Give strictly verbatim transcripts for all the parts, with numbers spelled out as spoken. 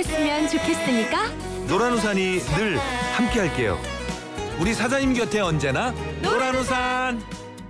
그랬으면 좋겠으니까 노란우산이 늘 함께할게요. 우리 사장님 곁에 언제나 노란우산.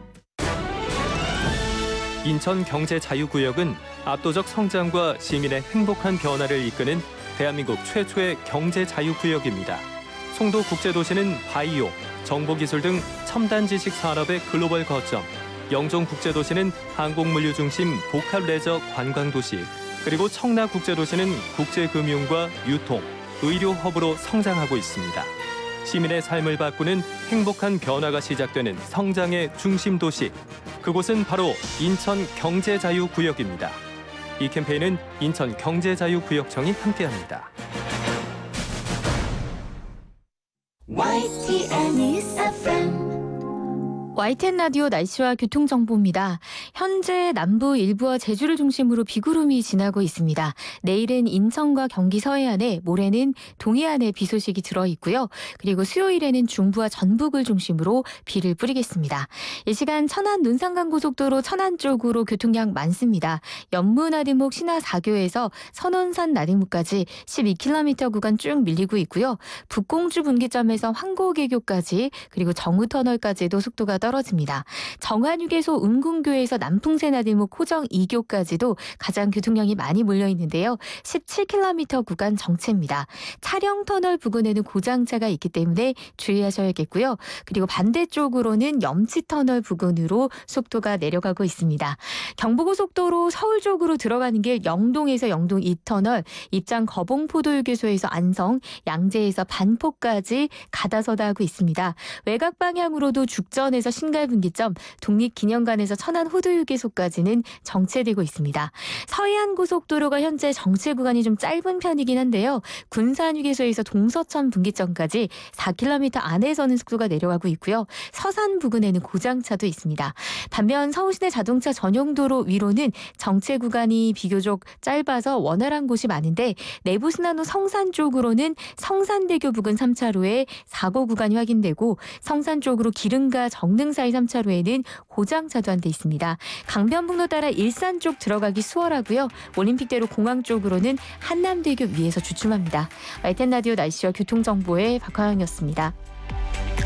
인천 경제자유구역은 압도적 성장과 시민의 행복한 변화를 이끄는 대한민국 최초의 경제자유구역입니다. 송도국제도시는 바이오, 정보기술 등 첨단 지식 산업의 글로벌 거점, 영종국제도시는 항공물류 중심 복합 레저 관광도시, 그리고 청라국제도시는 국제금융과 유통, 의료 허브로 성장하고 있습니다. 시민의 삶을 바꾸는 행복한 변화가 시작되는 성장의 중심 도시, 그곳은 바로 인천 경제자유구역입니다. 이 캠페인은 인천 경제자유구역청이 함께합니다. 와이티엔 News 에프엠 와이티엔 라디오 날씨와 교통정보입니다. 현재 남부 일부와 제주를 중심으로 비구름이 지나고 있습니다. 내일은 인천과 경기 서해안에, 모레는 동해안에 비 소식이 들어있고요. 그리고 수요일에는 중부와 전북을 중심으로 비를 뿌리겠습니다. 이 시간 천안 논산간고속도로 천안 쪽으로 교통량 많습니다. 연무나들목 신화사교에서 선원산 나들목까지 십이 킬로미터 구간 쭉 밀리고 있고요. 북공주 분기점에서 황고개교까지, 그리고 정우터널까지도 속도가 떨어집니다. 정안휴게소 은궁교에서 남풍새 나들목 호정 이 교까지도 가장 교통량이 많이 몰려 있는데요. 십칠 킬로미터 구간 정체입니다. 차량터널 부근에는 고장차가 있기 때문에 주의하셔야겠고요. 그리고 반대쪽으로는 염치터널 부근으로 속도가 내려가고 있습니다. 경부고속도로 서울 쪽으로 들어가는 길 영동에서 영동 이 터널, 입장 거봉포도휴게소에서 안성, 양재에서 반포까지 가다서다 하고 있습니다. 외곽 방향으로도 죽전에서 신갈분기점, 독립기념관에서 천안 호두휴게소까지는 정체되고 있습니다. 서해안고속도로가 현재 정체 구간이 좀 짧은 편이긴 한데요. 군산휴게소에서 동서천 분기점까지 사 킬로미터 안에서는 속도가 내려가고 있고요. 서산 부근에는 고장차도 있습니다. 반면 서울시내 자동차 전용도로 위로는 정체 구간이 비교적 짧아서 원활한 곳이 많은데, 내부순환로 성산 쪽으로는 성산대교 부근 삼 차로에 사고 구간이 확인되고, 성산 쪽으로 기름과 정릉 사이 삼 차로에는 고장차도 한 대 있습니다. 강변북로 따라 일산 쪽 들어가기 수월하고요. 올림픽대로 공항 쪽으로는 한남대교 위에서 주춤합니다. 와이티엔 라디오 날씨와 교통정보의 박화영이었습니다.